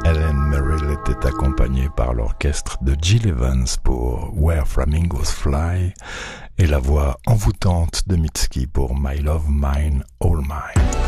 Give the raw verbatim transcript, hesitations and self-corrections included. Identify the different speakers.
Speaker 1: Helen Merrill était accompagnée par l'orchestre de Gil Evans pour Where Flamingos Fly et la voix envoûtante de Mitski pour My Love Mine All Mine.